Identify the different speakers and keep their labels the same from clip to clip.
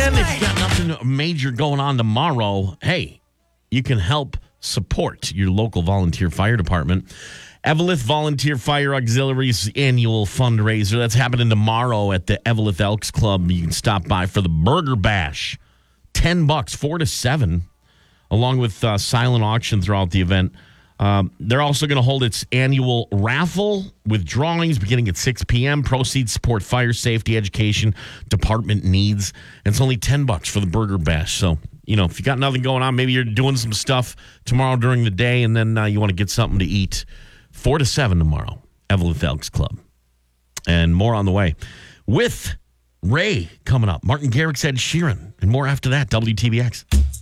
Speaker 1: And if you got nothing major going on tomorrow, hey, you can help support your local volunteer fire department. Eveleth Volunteer Fire Auxiliary's annual fundraiser. That's happening tomorrow at the Eveleth Elks Club. You can stop by for the Burger Bash. $10, 4 to 7, along with silent auction throughout the event. They're also going to hold its annual raffle with drawings beginning at 6 p.m. Proceeds support fire safety education department needs. And it's only $10 for the Burger Bash. So, if you got nothing going on, maybe you're doing some stuff tomorrow during the day, and then you want to get something to eat. 4 to 7 tomorrow, Eveleth Elks Club. And more on the way. With Ray coming up, Martin Garrix, Ed Sheeran, and more after that, WTBX.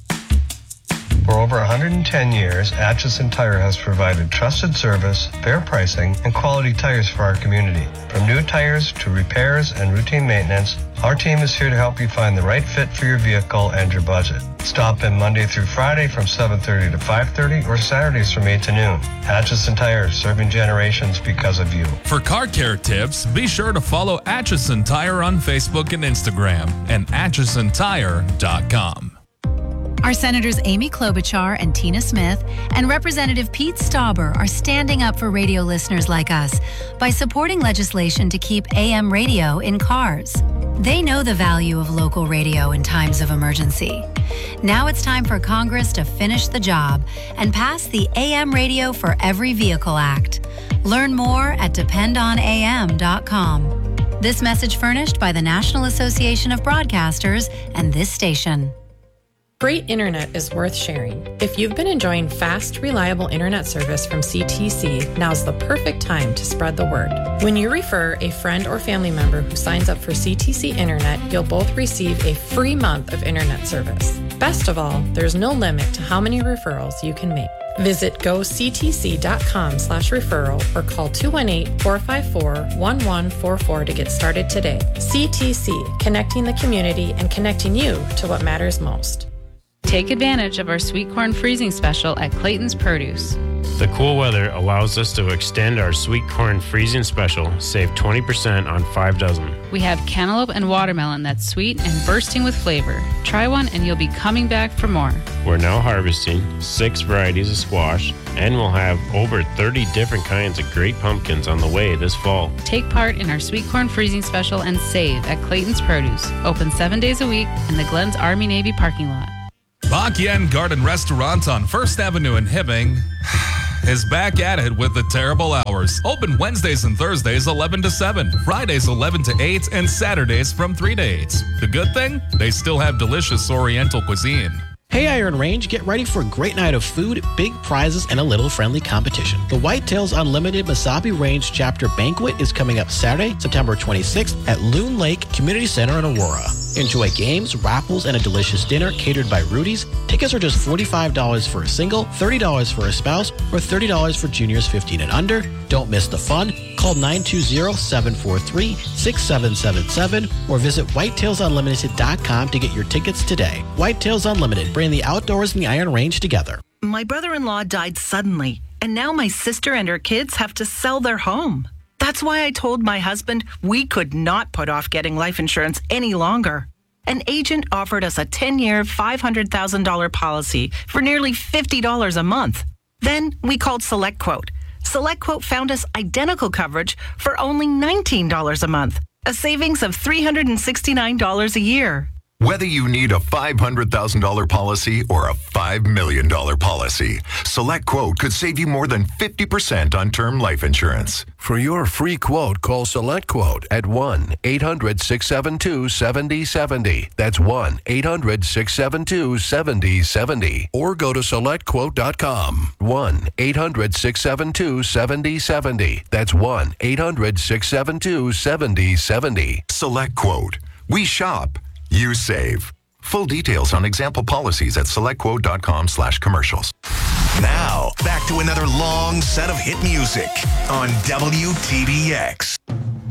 Speaker 2: For over 110 years, Atchison Tire has provided trusted service, fair pricing, and quality tires for our community. From new tires to repairs and routine maintenance, our team is here to help you find the right fit for your vehicle and your budget. Stop in Monday through Friday from 7:30 to 5:30 or Saturdays from 8 to noon. Atchison Tire, serving generations because of you.
Speaker 3: For car care tips, be sure to follow Atchison Tire on Facebook and Instagram and AtchisonTire.com.
Speaker 4: Our Senators Amy Klobuchar and Tina Smith and Representative Pete Stauber are standing up for radio listeners like us by supporting legislation to keep AM radio in cars. They know the value of local radio in times of emergency. Now it's time for Congress to finish the job and pass the AM Radio for Every Vehicle Act. Learn more at dependonam.com. This message furnished by the National Association of Broadcasters and this station.
Speaker 5: Great internet is worth sharing. If you've been enjoying fast, reliable internet service from CTC, now's the perfect time to spread the word. When you refer a friend or family member who signs up for CTC Internet, you'll both receive a free month of internet service. Best of all, there's no limit to how many referrals you can make. Visit goctc.com/referral or call 218-454-1144 to get started today. CTC, connecting the community and connecting you to what matters most.
Speaker 6: Take advantage of our sweet corn freezing special at Clayton's Produce.
Speaker 7: The cool weather allows us to extend our sweet corn freezing special, save 20% on 5 dozen.
Speaker 6: We have cantaloupe and watermelon that's sweet and bursting with flavor. Try one and you'll be coming back for more.
Speaker 7: We're now harvesting 6 varieties of squash, and we'll have over 30 different kinds of great pumpkins on the way this fall.
Speaker 6: Take part in our sweet corn freezing special and save at Clayton's Produce. Open 7 days a week in the Glens Army-Navy parking lot.
Speaker 3: Bak Yen Garden Restaurant on 1st Avenue in Hibbing is back at it with the terrible hours. Open Wednesdays and Thursdays 11 to 7, Fridays 11 to 8, and Saturdays from 3 to 8. The good thing? They still have delicious Oriental cuisine.
Speaker 8: Hey Iron Range, get ready for a great night of food, big prizes, and a little friendly competition. The Whitetails Unlimited Mesabi Range Chapter Banquet is coming up Saturday, September 26th at Loon Lake Community Center in Aurora. Enjoy games, raffles, and a delicious dinner catered by Rudy's. Tickets are just $45 for a single, $30 for a spouse, or $30 for juniors 15 and under. Don't miss the fun. Call 920-743-6777 or visit whitetailsunlimited.com to get your tickets today. Whitetails Unlimited, bringing the outdoors and the Iron Range together.
Speaker 9: My brother-in-law died suddenly, and now my sister and her kids have to sell their home. That's why I told my husband we could not put off getting life insurance any longer. An agent offered us a 10-year, $500,000 policy for nearly $50 a month. Then we called SelectQuote. SelectQuote found us identical coverage for only $19 a month, a savings of $369 a year.
Speaker 10: Whether you need a $500,000 policy or a $5 million policy, SelectQuote could save you more than 50% on term life insurance.
Speaker 11: For your free quote, call SelectQuote at 1-800-672-7070. That's 1-800-672-7070. Or go to SelectQuote.com. 1-800-672-7070. That's 1-800-672-7070.
Speaker 10: SelectQuote. We shop. You save. Full details on example policies at selectquote.com/commercials.
Speaker 12: Now, back to another long set of hit music on WTBX.